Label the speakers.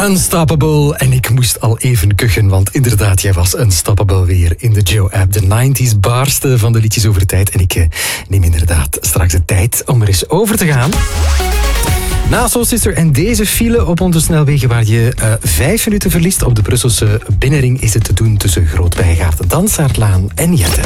Speaker 1: Unstoppable. En ik moest al even kuchen, want inderdaad, jij was unstoppable weer in de Joe-app. De 90s barsten van de liedjes over de tijd. En ik neem inderdaad straks de tijd om er eens over te gaan. Na Soul Sister en deze file op onze snelwegen waar je 5 minuten verliest op de Brusselse binnenring is het te doen tussen Groot Bijgaard, Dansaardlaan en Jette.